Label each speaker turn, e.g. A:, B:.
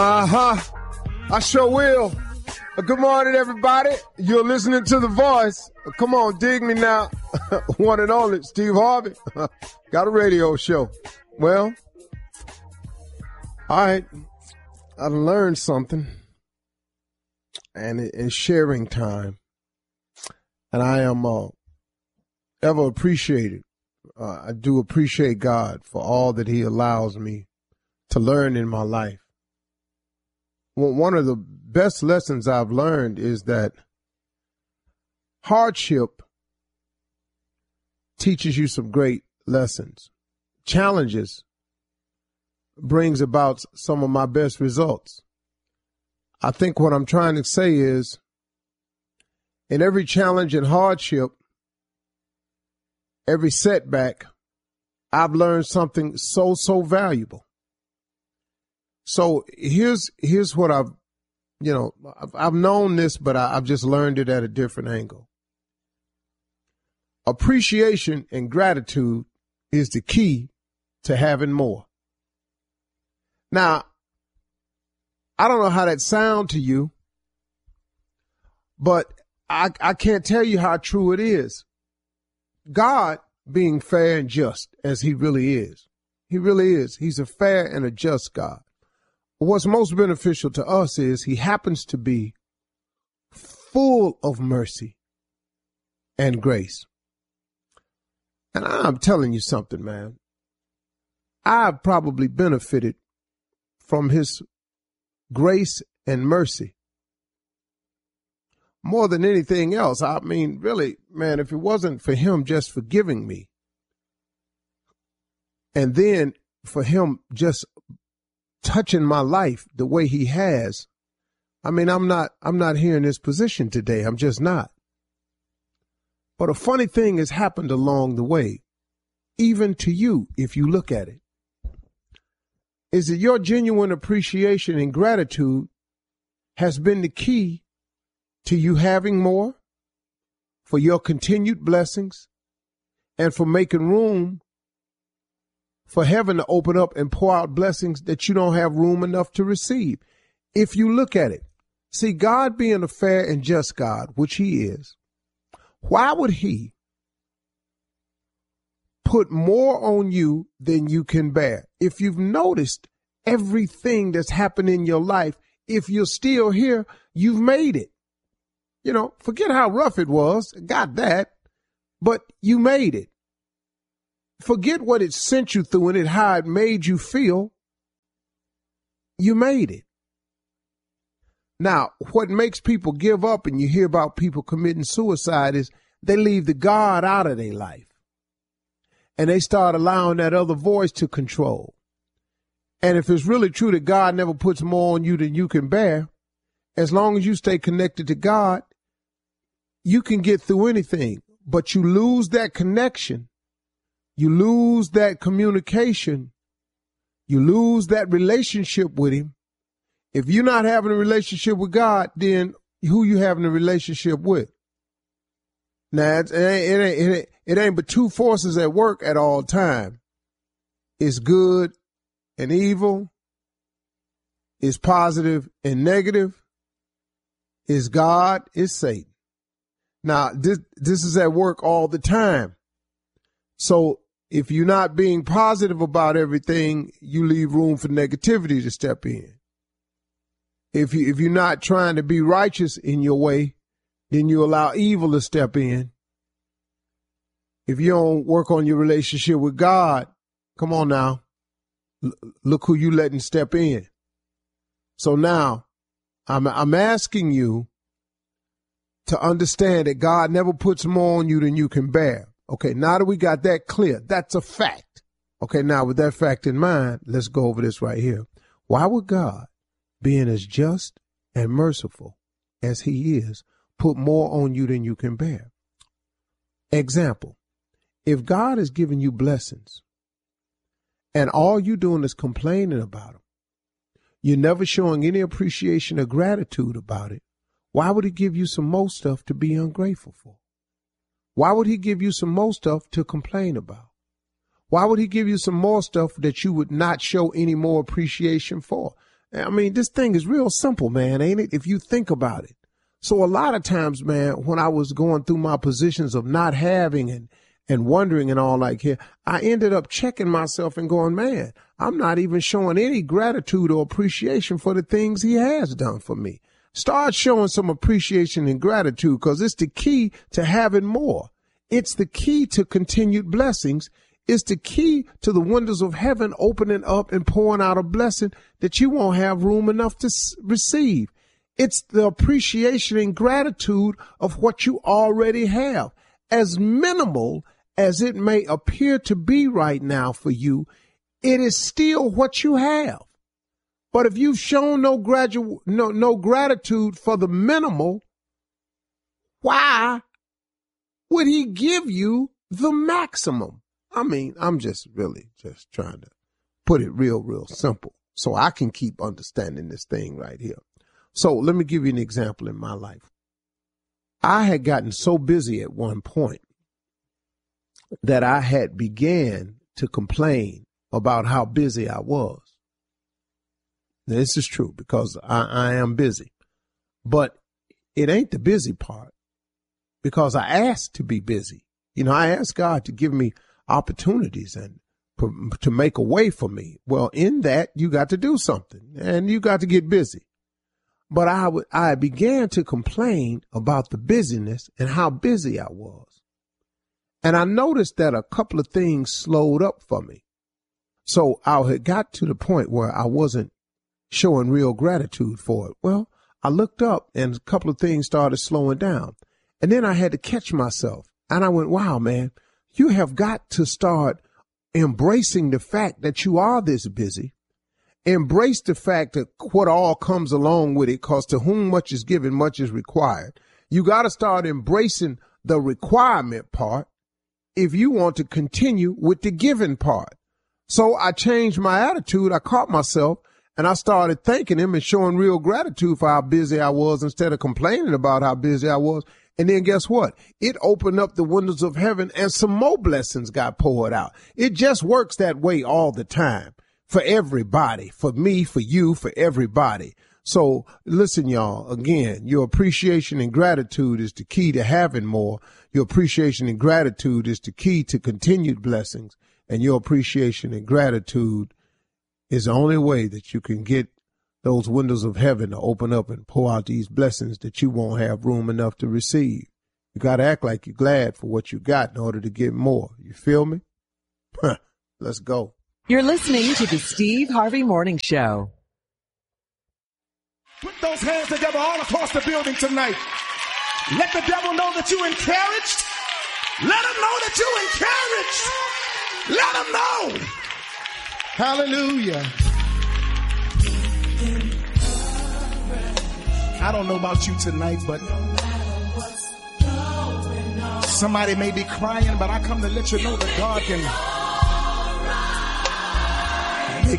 A: I sure will. Good morning, everybody. You're listening to The Voice. Come on, dig me now. One and only, Steve Harvey. Got a radio show. Well, all right. I learned something. And it's sharing time. And I am ever appreciated. I do appreciate God for all that he allows me to learn in my life. Well, one of the best lessons I've learned is that hardship teaches you some great lessons. Challenges brings about some of my best results. I think what I'm trying to say is, in every challenge and hardship, every setback, I've learned something so valuable. So here's what I've known this, but I've just learned it at a different angle. Appreciation and gratitude is the key to having more. Now, I don't know how that sounds to you, but I can't tell you how true it is. God, being fair and just as he really is. He really is. He's a fair and a just God. What's most beneficial to us is he happens to be full of mercy and grace. And I'm telling you something, man. I've probably benefited from his grace and mercy more than anything else. I mean, really, man, if it wasn't for him just forgiving me, and then for him just touching my life the way he has, I mean, I'm not here in this position today. I'm just not. But a funny thing has happened along the way, even to you, if you look at it, is that your genuine appreciation and gratitude has been the key to you having more, for your continued blessings, and for making room for heaven to open up and pour out blessings that you don't have room enough to receive. If you look at it, see, God being a fair and just God, which he is, why would he put more on you than you can bear? If you've noticed everything that's happened in your life, if you're still here, you've made it. You know, forget how rough it was, got that, but you made it. Forget what it sent you through and how it made you feel. You made it. Now, what makes people give up, and you hear about people committing suicide, is they leave the God out of their life. And they start allowing that other voice to control. And if it's really true that God never puts more on you than you can bear, as long as you stay connected to God, you can get through anything. But you lose that connection. You lose that communication. You lose that relationship with him. If you're not having a relationship with God, then who you having a relationship with? Now, it ain't but two forces at work at all time. It's good and evil. It's positive and negative. It's God, it's Satan. Now, this is at work all the time. So if you're not being positive about everything, you leave room for negativity to step in. If you're not trying to be righteous in your way, then you allow evil to step in. If you don't work on your relationship with God, come on now, look who you letting step in. So now, I'm asking you to understand that God never puts more on you than you can bear. Okay, now that we got that clear, that's a fact. Okay, now with that fact in mind, let's go over this right here. Why would God, being as just and merciful as he is, put more on you than you can bear? Example, if God is giving you blessings and all you doing is complaining about them, you're never showing any appreciation or gratitude about it, why would he give you some more stuff to be ungrateful for? Why would he give you some more stuff to complain about? Why would he give you some more stuff that you would not show any more appreciation for? I mean, this thing is real simple, man, ain't it? If you think about it. So a lot of times, man, when I was going through my positions of not having and wondering and all like here, I ended up checking myself and going, man, I'm not even showing any gratitude or appreciation for the things he has done for me. Start showing some appreciation and gratitude, because it's the key to having more. It's the key to continued blessings. It's the key to the windows of heaven opening up and pouring out a blessing that you won't have room enough to receive. It's the appreciation and gratitude of what you already have. As minimal as it may appear to be right now for you, it is still what you have. But if you've shown no gratitude for the minimal, why would he give you the maximum? I mean, I'm just trying to put it real simple so I can keep understanding this thing right here. So let me give you an example in my life. I had gotten so busy at one point that I had began to complain about how busy I was. Now, this is true because I am busy, but it ain't the busy part because I asked to be busy. You know, I asked God to give me opportunities and to make a way for me. Well, in that, you got to do something and you got to get busy. But I began to complain about the busyness and how busy I was. And I noticed that a couple of things slowed up for me. So I had got to the point where I wasn't showing real gratitude for it. Well, I looked up and a couple of things started slowing down. And then I had to catch myself. And I went, wow, man, you have got to start embracing the fact that you are this busy. Embrace the fact that what all comes along with it, because to whom much is given, much is required. You got to start embracing the requirement part if you want to continue with the giving part. So I changed my attitude. I caught myself and I started thanking him and showing real gratitude for how busy I was instead of complaining about how busy I was. And then guess what? It opened up the windows of heaven and some more blessings got poured out. It just works that way all the time. For everybody, for me, for you, for everybody. So listen, y'all, again, your appreciation and gratitude is the key to having more. Your appreciation and gratitude is the key to continued blessings. And your appreciation and gratitude is the only way that you can get those windows of heaven to open up and pour out these blessings that you won't have room enough to receive. You got to act like you're glad for what you got in order to get more. You feel me? Let's go.
B: You're listening to the Steve Harvey Morning Show.
C: Put those hands together all across the building tonight. Let the devil know that you're encouraged. Let him know that you're encouraged. Let him know. Hallelujah. I don't know about you tonight, but somebody may be crying, but I come to let you know that God can